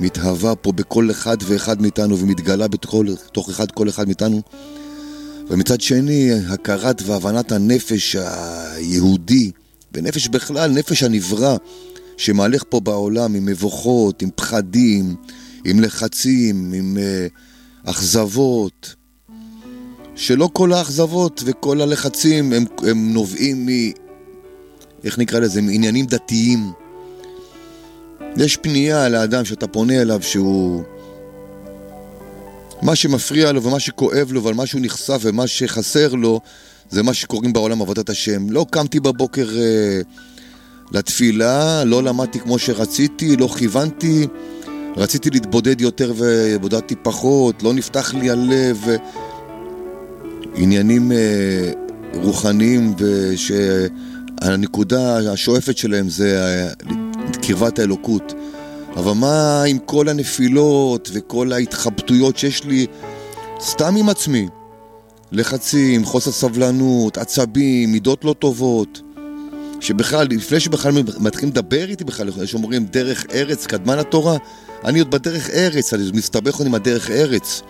מתהווה פה בכל אחד ואחד מאיתנו, ומתגלה בתוך כל אחד מאיתנו. ומצד שני, הכרת והבנת הנפש היהודי, ונפש בכלל, נפש הנברא, שמהלך פה בעולם עם מבוכות, עם פחדים, עם לחצים, עם אכזבות, שלא כל האכזבות וכל הלחצים הם נובעים איך נקרא לזה, מעניינים דתיים. יש פנייה לאדם שאתה פונה אליו שהוא מה שמפריע לו ומה שכואב לו ועל מה שהוא נחשף ומה שחסר לו, זה מה שקוראים בעולם עבודת השם. לא קמתי בבוקר לתפילה, לא למדתי כמו שרציתי, לא כיוונתי, רציתי להתבודד יותר ובודדתי פחות, לא נפתח לי הלב, עניינים רוחניים, ושהנקודה השואפת שלהם זה קרבת האלוקות. אבל מה עם כל הנפילות וכל ההתחבטויות שיש לי סתם עם עצמי? לחצים, חוסר סבלנות, עצבים, מידות לא טובות, שבכלל, לפני שבכלל מתחילים לדבר איתי בכלל, שאומרים דרך ארץ, קדמה לתורה, אני עוד בדרך ארץ, אני מסתבך עוד עם הדרך ארץ.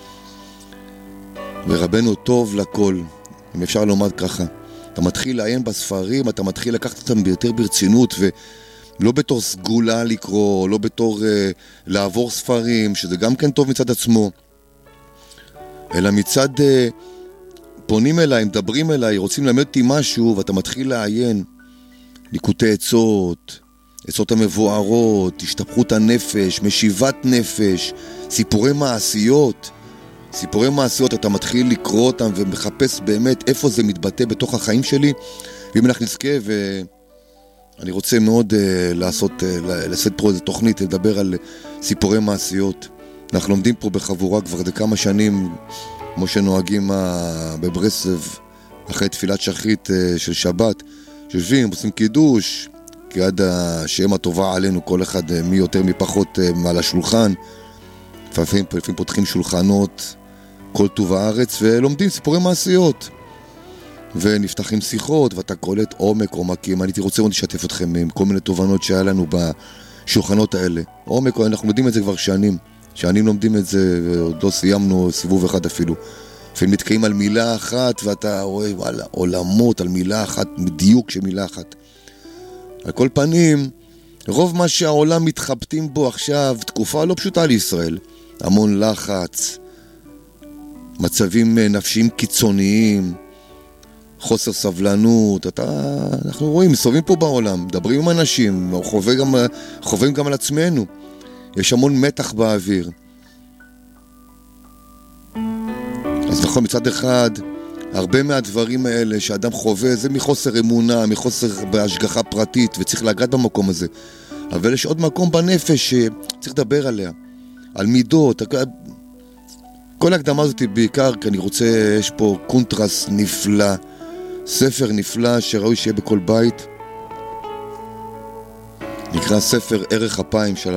ורבנו טוב לכל, אם אפשר לומר ככה. אתה מתחיל לעיין בספרים, אתה מתחיל לקחת אותם יותר ברצינות, ולא בתור סגולה לקרוא, לא בתור לעבור ספרים, שזה גם כן טוב מצד עצמו, אלא מצד פונים אליי, מדברים אליי, רוצים ללמד אותי משהו, ואתה מתחיל לעיין ליקוטי עצות, עצות המבוארות, השתפכות הנפש, משיבת נפש, סיפורי מעשיות, אתה מתחיל לקרוא אותם ומחפש באמת איפה זה מתבטא בתוך החיים שלי. ואם אנחנו נזכה, ואני רוצה מאוד לעשות פה איזו תוכנית, לדבר על סיפורי מעשיות. אנחנו לומדים פה בחבורה כבר כמה שנים, כמו שנוהגים בברסלב, אחרי תפילת שחרית של שבת, שיושבים, עושים קידוש, כי עד השם הטובה עלינו, כל אחד מי יותר מי פחות על השולחן, לפעמים פותחים שולחנות, כל טוב הארץ, ולומדים סיפורי מעשיות, ונפתחים שיחות, ואתה קולט עומק, עומקים. אני רוצה מאוד לשתף אתכם עם כל מיני תובנות שהיה לנו בשולחנות האלה. עומק, אנחנו יודעים את זה כבר שנים לומדים את זה, ועוד לא סיימנו סיבוב אחד אפילו. לפעמים נתקעים על מילה אחת, ואתה רואה, וואלה, עולמות על מילה אחת, בדיוק של מילה אחת. על כל פנים, רוב מה שהעולם מתחבטים בו עכשיו, תקופה לא פשוטה לישראל. המון לחץ, מצבים נפשיים קיצוניים, חוסר סבלנות, אנחנו רואים, מסתובבים פה בעולם, מדברים עם אנשים, חווים גם על עצמנו. יש המון מתח באוויר. אז נכון, מצד אחד, הרבה מהדברים האלה שאדם חווה, זה מחוסר אמונה, מחוסר בהשגחה פרטית, וצריך לגעת במקום הזה. אבל יש עוד מקום בנפש שצריך לדבר עליה, על מידות. כל ההקדמה הזאת בעיקר, כי אני רוצה, יש פה קונטרס נפלא, ספר נפלא שראוי שיהיה בכל בית. נקרא ספר ערך אפיים של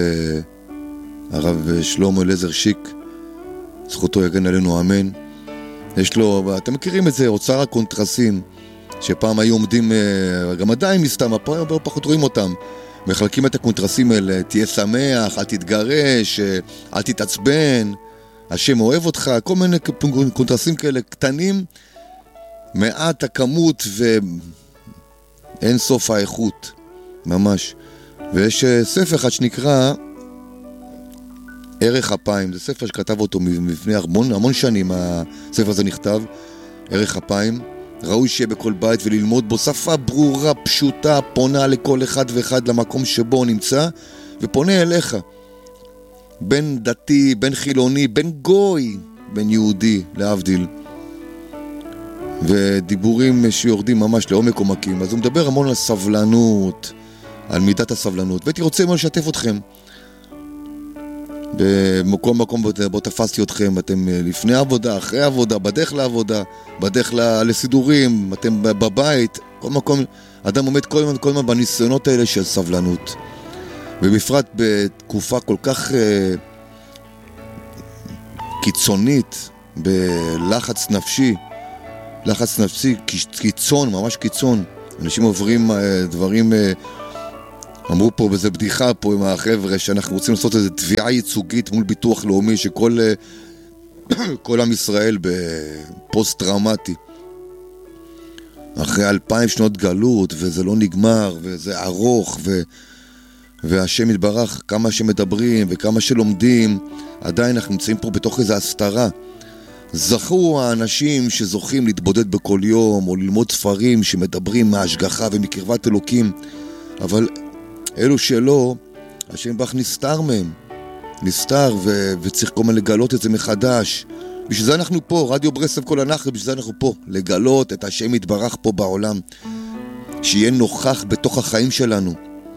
הרב שלמה אליעזר שיק, זכותו יגן עלינו אמן. יש לו, אתם מכירים את זה, אוצר הקונטרסים, שפעם היו עומדים, גם עדיין מסתם, הפעם פחות רואים אותם, מחלקים את הקונטרסים האלה, תהיה שמח, אל תתגרש, אל תתעצבן, השם אוהב אותך, כל מיני קונטרסים כאלה קטנים, מעט הכמות ואין סוף האיכות, ממש. ויש ספר אחד שנקרא ערך אפיים, זה ספר שכתב אותו לפני המון שנים, הספר הזה נכתב, ערך אפיים, ראוי שיהיה בכל בית וללמוד בו שפה ברורה, פשוטה, פונה לכל אחד ואחד למקום שבו הוא נמצא, ופונה אליך, בין דתי, בין חילוני, בין גוי, בין יהודי, להבדיל. ודיבורים שיורדים ממש לעומק עומקים. אז הוא מדבר המון על סבלנות, על מידת הסבלנות, והייתי רוצה מאוד לשתף אתכם. במקום בו תפסתי אתכם, אתם לפני עבודה, אחרי עבודה, בדרך לעבודה, בדרך לסידורים, אתם בבית, כל מקום, אדם עומד כל הזמן בניסיונות האלה של סבלנות. ובפרט בתקופה כל כך קיצונית, בלחץ נפשי, קיצון, ממש קיצון. אנשים עוברים דברים אמרו פה, וזה בדיחה פה עם החבר'ה, שאנחנו רוצים לעשות איזו תביעה ייצוגית מול ביטוח לאומי, שכל כל עם ישראל בפוסט טראומטי. אחרי 2000 שנות גלות, וזה לא נגמר, וזה ארוך, והשם יתברך, כמה שמדברים וכמה שלומדים, עדיין אנחנו נמצאים פה בתוך איזו הסתרה. זכו האנשים שזוכים להתבודד בכל יום, או ללמוד ספרים שמדברים מההשגחה ומקרבת אלוקים, אבל אלו שלא, השם יתברך נסתר מהם. נסתר, וצריך כל הזמן לגלות את זה מחדש. בשביל זה אנחנו פה, רדיו ברסלב כל הנחל, בשביל זה אנחנו פה, לגלות את השם יתברך פה בעולם, שיהיה נוכח בתוך החיים שלנו.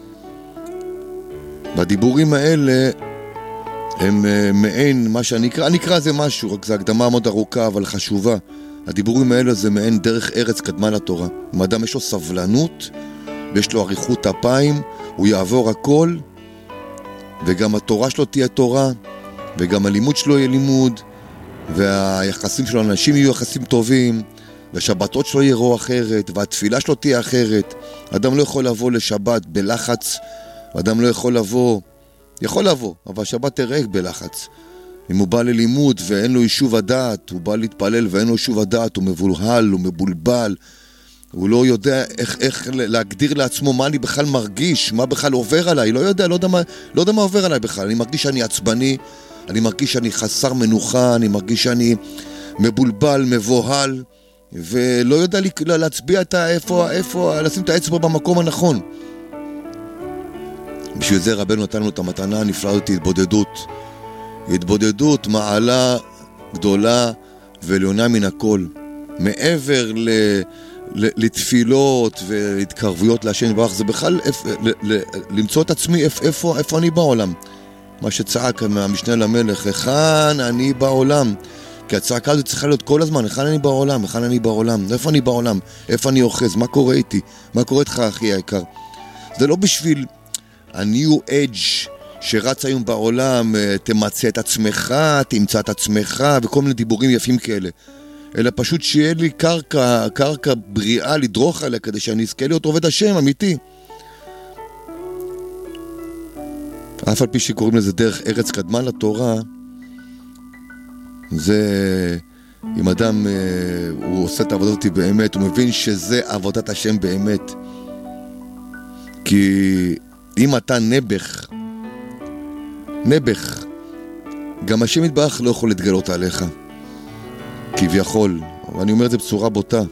והדיבורים האלה הם מעין, מה שאני אקרא זה משהו, רק זה הקדמה מאוד ארוכה אבל חשובה. הדיבורים האלה זה מעין דרך ארץ קדמה לתורה. אם אדם יש לו סבלנות ויש לו אריכות אפיים, הוא יעבור הכל, וגם התורה שלו תהיה תורה, וגם הלימוד שלו יהיה לימוד, והיחסים שלו לאנשים יהיו יחסים טובים, והשבתות שלו יראו אחרת, והתפילה שלו תהיה אחרת. אדם לא יכול לבוא לשבת בלחץ, אדם לא יכול לבוא, אבל השבת תראה בלחץ. אם הוא בא ללימוד ואין לו יישוב הדעת, הוא בא להתפלל ואין לו יישוב הדעת, הוא מבולהל, הוא מבולבל, הוא לא יודע איך להגדיר לעצמו מה אני בכלל מרגיש, מה בכלל עובר עליי, לא יודע מה עובר עליי בכלל. אני מרגיש שאני עצבני, אני מרגיש שאני חסר מנוחה, אני מרגיש שאני מבולבל, מבוהל, ולא יודע להצביע איפה, לשים את האצבע במקום הנכון. בשביל זה רבנו נתן לנו את המתנה הנפלאה הזאת, התבודדות מעלה גדולה ועליונה מן הכל. מעבר לתפילות ולהתקרבויות להשם יתברך, זה בכלל למצוא את עצמי איפה אני בעולם. מה שצעק מהמשנה למלך, היכן אני בעולם? כי הצעקה הזאת צריכה להיות כל הזמן, היכן אני בעולם? איפה אני בעולם? איפה אני אוחז? מה קורה איתי? מה קורה איתך אחי היקר? זה לא בשביל ה-new age שרץ היום בעולם, תמצא את עצמך, תמצא את עצמך, וכל מיני דיבורים יפים כאלה. אלא פשוט שיהיה לי קרקע בריאה לדרוך עליה, כדי שאני אזכה להיות עובד השם אמיתי. אף על פי שקוראים לזה דרך ארץ קדמה לתורה, זה אם אדם הוא עושה את העבודה הזאת באמת, הוא מבין שזה עבודת השם באמת. כי אם אתה נבח, גם השם יתברך לא יכול להתגלות עליך, כביכול. ואני אומר את זה בצורה בוטה.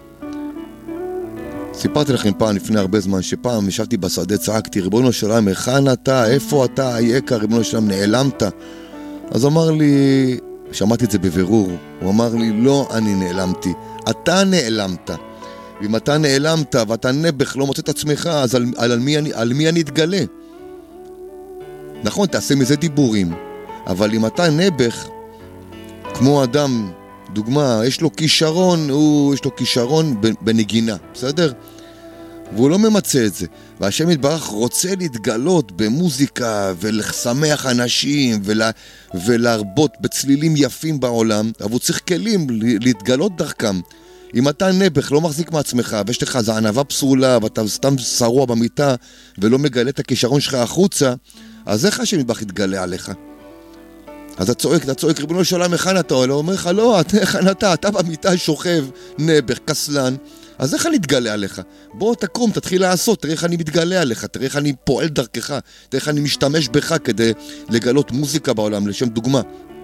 סיפרתי לכם פעם לפני הרבה זמן, שפעם ישבתי בשדה, צעקתי, ריבונו של עולם, היכן אתה? איפה אתה? היקר, ריבונו של עולם, נעלמת? אז אמר לי, שמעתי את זה בבירור, הוא אמר לי, לא אני נעלמתי, אתה נעלמת. ואם אתה נעלמת ואתה נבח, לא מוצא את עצמך, אז על מי אני אתגלה? נכון, תעשה מזה דיבורים, אבל אם אתה נבח, כמו אדם, דוגמה, יש לו כישרון בנגינה, בסדר? והוא לא ממצא את זה, והשם יתברך רוצה להתגלות במוזיקה ולשמח אנשים ולהרבות בצלילים יפים בעולם, אבל הוא צריך כלים להתגלות דרכם. אם אתה נבח, לא מחזיק מעצמך, ויש לך איזו ענווה פסולה, ואתה סתם שרוע במיטה ולא מגלה את הכישרון שלך החוצה, אז איך השם יתברך יתגלה עליך? אז אתה צועק, ריבונו של עולם, היכן אתה? הוא אומר לך, לא, היכן אתה במיטה שוכב, נבח, כסלן, אז איך אני אתגלה עליך? בוא תקום, תתחיל לעשות, תראה איך אני מתגלה עליך, תראה איך אני פועל דרכך, תראה איך אני משתמש בך כדי לגלות מוזיקה בעולם, לשם דוגמה.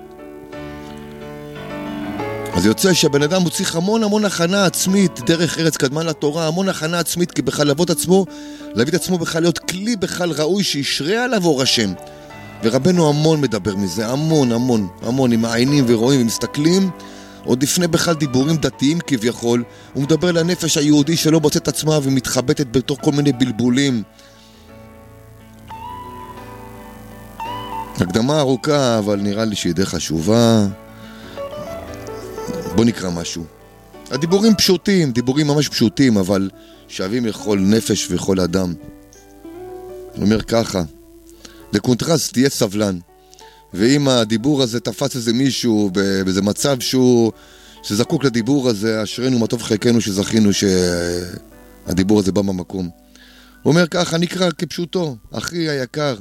אז יוצא שהבן אדם הוא צריך המון הכנה עצמית, דרך ארץ קדמה לתורה, המון הכנה עצמית, כי בכלל להביא את עצמו בכלל להיות כלי בכלל ראוי שישרה עליו אור השם. ורבנו המון מדבר מזה, המון, אם מעיינים ורואים ומסתכלים, עוד לפני בכלל דיבורים דתיים כביכול, הוא מדבר לנפש היהודי שלא מוצא את עצמה ומתחבטת בתוך כל מיני בלבולים. הקדמה ארוכה, אבל נראה לי שהיא די חשובה. בוא נקרא משהו. הדיבורים פשוטים, דיבורים ממש פשוטים, אבל שווים לכל נפש וכל אדם. הוא אומר ככה, לקונטרסט תהיה סבלן, ואם הדיבור הזה תפס איזה מישהו באיזה מצב שזקוק לדיבור הזה, אשרנו מה טוב חלקנו שזכינו שהדיבור הזה בא במקום. הוא אומר ככה, נקרא כפשוטו, אחי היקר,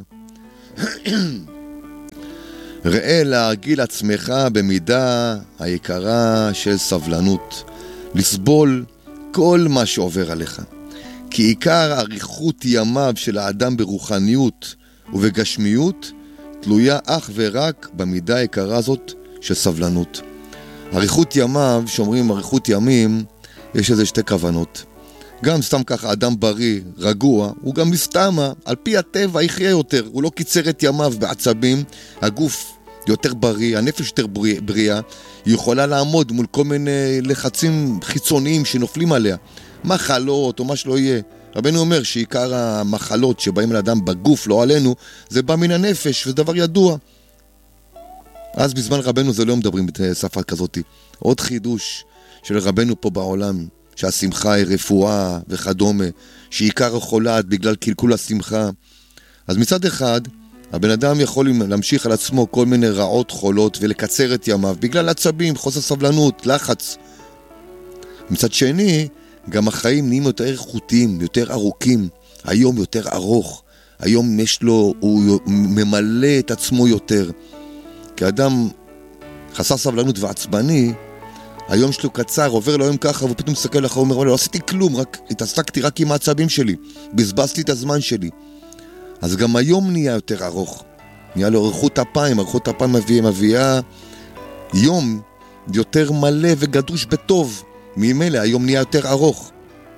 ראה להרגיל עצמך במידה היקרה של סבלנות, לסבול כל מה שעובר עליך. כי עיקר אריכות ימיו של האדם ברוחניות ובגשמיות תלויה אך ורק במידה היקרה הזאת של סבלנות. אריכות ימיו, שאומרים אריכות ימים, יש איזה שתי כוונות. גם סתם ככה, אדם בריא, רגוע, הוא גם מסתמה, על פי הטבע יחיה יותר, הוא לא קיצר את ימיו בעצבים, הגוף יותר בריא, הנפש יותר בריאה, היא יכולה לעמוד מול כל מיני לחצים חיצוניים שנופלים עליה, מחלות או מה שלא יהיה. רבנו אומר שעיקר המחלות שבאים לאדם בגוף, לא עלינו, זה בא מן הנפש, וזה דבר ידוע. אז בזמן רבנו זה לא מדברים בשפה כזאת. עוד חידוש של רבנו פה בעולם, שהשמחה היא רפואה וכדומה, שעיקר החולת בגלל קלקול השמחה. אז מצד אחד, הבן אדם יכול להמשיך על עצמו כל מיני רעות חולות ולקצר את ימיו, בגלל עצבים, חוסר סבלנות, לחץ. מצד שני, גם החיים נהיים יותר איכותיים, יותר ארוכים, היום יותר ארוך, היום יש לו, הוא ממלא את עצמו יותר. כי אדם חסר סבלנות ועצבני, היום שלו קצר, עובר לו היום ככה, ופתאום מסתכל לך, הוא אומר, לא עשיתי כלום, התעסקתי רק עם העצבים שלי, בזבזתי את הזמן שלי. אז גם היום נהיה יותר ארוך, נהיה לו אריכות אפיים, אריכות אפיים מביאה יום יותר מלא וגדוש בטוב, ממילא היום נהיה יותר ארוך.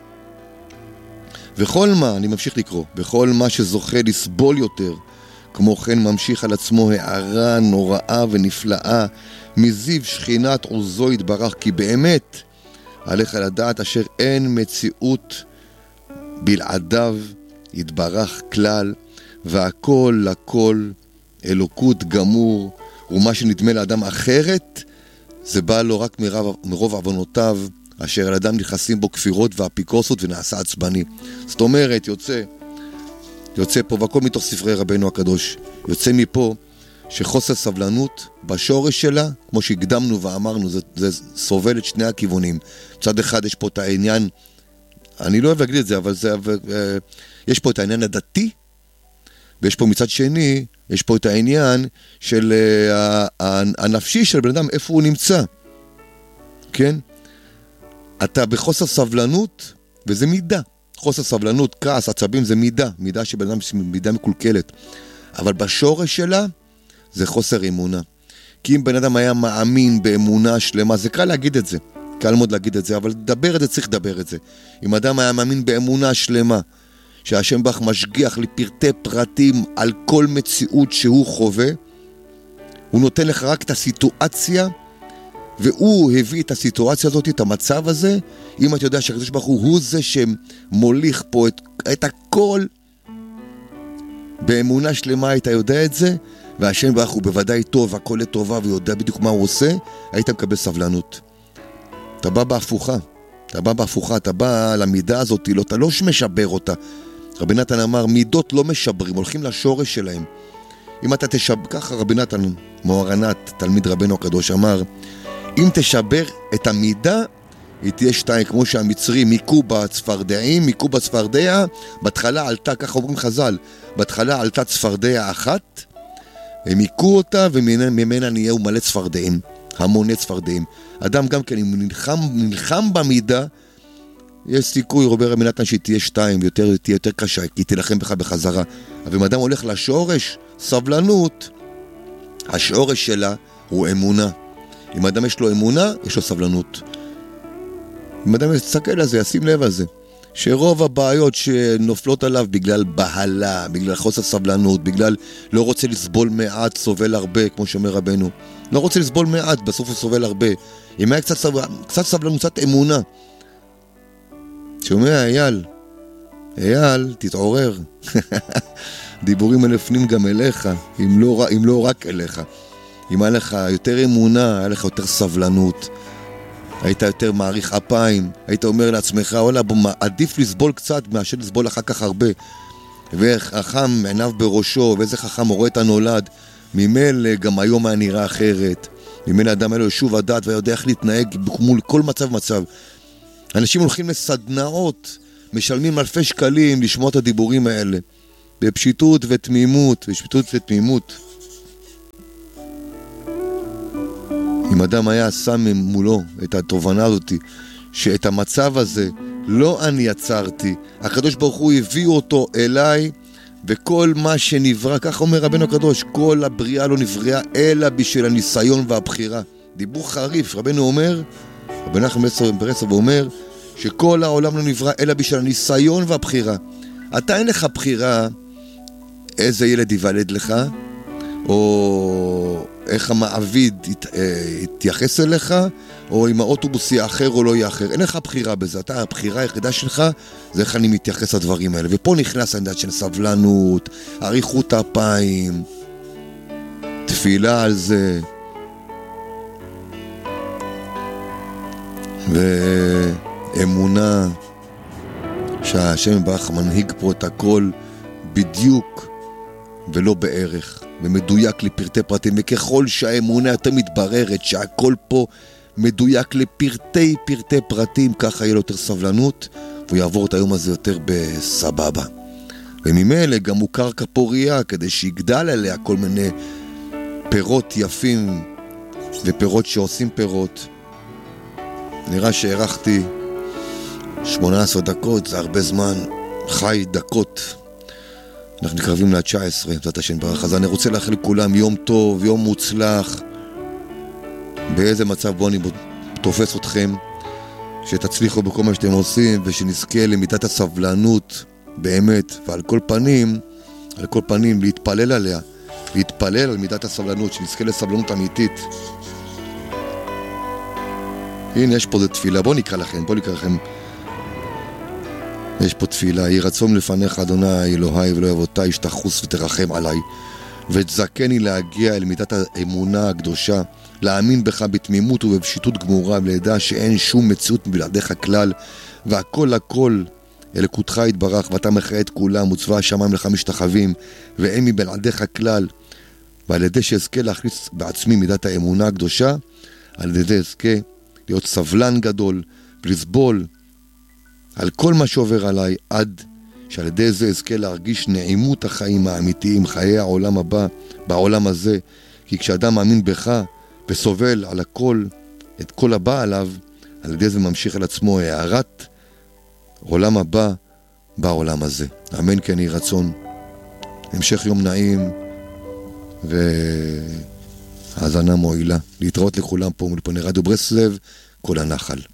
וכל מה, אני ממשיך לקרוא, וכל מה שזוכה לסבול יותר, כמו כן ממשיך על עצמו הערה נוראה ונפלאה, מזיו שכינת עוזו יתברך, כי באמת עליך לדעת אשר אין מציאות בלעדיו יתברך כלל, והכל לכל אלוקות גמור, ומה שנדמה לאדם אחרת, זה בא לו רק מרוב עוונותיו, אשר על אדם נכנסים בו כפירות ואפיקורסות ונעשה עצבני. זאת אומרת, יוצא פה, והכל מתוך ספרי רבנו הקדוש, יוצא מפה שחוסר סבלנות בשורש שלה, כמו שהקדמנו ואמרנו, זה סובל את שני הכיוונים. מצד אחד יש פה את העניין, אני לא אוהב להגיד את זה, אבל יש פה את העניין הדתי, ויש פה מצד שני, יש פה את העניין של הנפשי של בן אדם, איפה הוא נמצא. כן? אתה בחוסר סבלנות, וזה מידה. חוסר סבלנות, כעס, עצבים זה מידה שבן אדם מידה מקולקלת. אבל בשורש שלה, זה חוסר אמונה. כי אם בן אדם היה מאמין באמונה שלמה, זה קל להגיד את זה. קל מאוד להגיד את זה, אבל לדבר את זה, צריך לדבר את זה. אם אדם היה מאמין באמונה שלמה, שהשם בך משגיח לפרטי פרטים על כל מציאות שהוא חווה, הוא נותן לך רק את הסיטואציה, והוא הביא את הסיטואציה הזאת, את המצב הזה, אם אתה יודע שהקדוש ברוך הוא זה שמוליך פה את הכל, באמונה שלמה אתה יודע את זה, והשם בך הוא בוודאי טוב, הכל לטובה, ויודע בדיוק מה הוא עושה, היית מקבל סבלנות. אתה בא בהפוכה, אתה בא למידה הזאת, אתה לא משבר אותה. רבי נתן אמר, מידות לא משברים, הולכים לשורש שלהם. אם אתה תשבר, ככה רבי נתן מוהר"נת, תלמיד רבנו הקדוש, אמר, אם תשבר את המידה, היא תהיה שתיים, כמו שהמצרים מיקו בצפרדע, בהתחלה עלתה, ככה אומרים חז"ל, בהתחלה עלתה צפרדע אחת, הם מיקו אותה, וממנה נהיהו מלא צפרדעים, המוני צפרדעים. אדם גם כן, אם הוא נלחם במידה, יש סיכוי, רבי נתן, שהיא תהיה שתיים, תהיה יותר קשה, כי היא תלחם בך בחזרה. אבל אם אדם הולך לשורש, סבלנות, השורש שלה הוא אמונה. אם אדם יש לו אמונה, יש לו סבלנות. אם אדם יסתכל על זה, ישים לב על זה, שרוב הבעיות שנופלות עליו בגלל בהלה, בגלל חוסר סבלנות, בגלל לא רוצה לסבול מעט, סובל הרבה, כמו שאומר רבנו. לא רוצה לסבול מעט, בסוף הוא סובל הרבה. אם היה קצת סבלנות, קצת אמונה. שומע, אייל, תתעורר. דיבורים מלפנים גם אליך, אם לא רק אליך. אם היה לך יותר אמונה, היה לך יותר סבלנות, היית יותר מעריך אפיים, היית אומר לעצמך, אולה, עדיף לסבול קצת מאשר לסבול אחר כך הרבה. וחכם עיניו בראשו, ואיזה חכם רואה את הנולד, ממילא גם היום היה נראה אחרת. ממילא אדם היה לו שוב הדעת ויודע איך להתנהג מול כל מצב. אנשים הולכים לסדנאות משלמים אלפי שקלים לשמוע את הדיבורים האלה. בפשיטות ותמימות, אם אדם היה שם מולו את התובנה הזאת, שאת המצב הזה לא אני יצרתי, הקדוש ברוך הוא הביא אותו אליי, וכל מה שנברא, כך אומר רבנו הקדוש, כל הבריאה לא נבראה אלא בשביל הניסיון והבחירה. דיבור חריף, רבנו אומר, רבנו נחמן מברסלב אומר, שכל העולם לא נברא אלא בשביל הניסיון והבחירה. אתה אין לך בחירה איזה ילד ייוולד לך, או איך המעביד יתייחס אליך, או אם האוטובוס יהיה אחר או לא יהיה אחר. אין לך בחירה בזה. הבחירה היחידה שלך זה איך אני מתייחס לדברים האלה. ופה נכנס העמדה של סבלנות, אריכות אפיים, תפילה על זה, ואמונה שהשם יברך מנהיג פה את הכל בדיוק ולא בערך, ומדויק לפרטי פרטים, וככל שהאמונה יותר מתבררת שהכל פה מדויק לפרטי פרטים, ככה יהיה לו יותר סבלנות, והוא יעבור את היום הזה יותר בסבבה. וממילא גם הוא קרקע פוריה, כדי שיגדל עליה כל מיני פירות יפים, ופירות שעושים פירות. נראה שהערכתי 18 דקות, זה הרבה זמן, חי דקות. אנחנו מתקרבים ל-19, זאת השם ברוך. אז אני רוצה לאחל לכולם יום טוב, יום מוצלח. באיזה מצב בו אני תופס אתכם, שתצליחו בכל מה שאתם עושים, ושנזכה למידת הסבלנות באמת, ועל כל פנים להתפלל עליה, להתפלל על מידת הסבלנות, שנזכה לסבלנות אמיתית. הנה יש פה זה תפילה, בואו נקרא לכם. יש פה תפילה, יהי רצון לפניך אדוני אלוהי ולא אבותיי, שתחוס ותרחם עליי, ותזכני להגיע אל מידת האמונה הקדושה, להאמין בך בתמימות ובפשיטות גמורה, ולדע שאין שום מציאות מבלעדיך כלל, והכל אלוקותך יתברך, ואתה מחיה את כולם, וצבא השמיים לך משתחווים, ואין מבלעדיך כלל. ועל ידי שאזכה להכניס בעצמי מידת האמונה הקדושה, על ידי אזכה להיות סבלן גדול, ולסבול על כל מה שעובר עליי, עד שעל ידי זה אזכה להרגיש נעימות החיים האמיתיים, חיי העולם הבא, בעולם הזה. כי כשאדם מאמין בך וסובל על הכל, את כל הבא עליו, על ידי זה ממשיך על עצמו הערת עולם הבא בעולם הזה. אמן כן יהי רצון. המשך יום נעים והאזנה מועילה. להתראות לכולם פה מולפני רדיו ברסלב, כל הנחל.